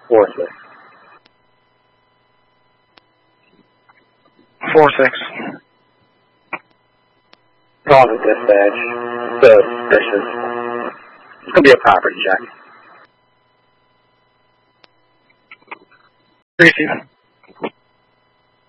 4-6. 4-6. Call to dispatch. Suspicious. It's going to be a property check. Receive.